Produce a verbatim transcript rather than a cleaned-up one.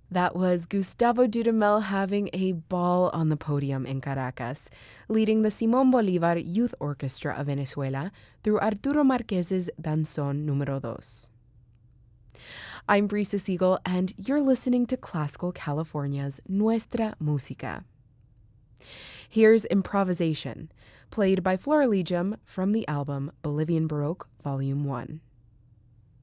That was Gustavo Dudamel having a ball on the podium in Caracas, leading the Simón Bolívar Youth Orchestra of Venezuela through Arturo Marquez's Danzón Número dos. I'm Brisa Siegel, and you're listening to Classical California's Nuestra Música. Here's Improvisation, played by Florilegium from the album Bolivian Baroque Volume one.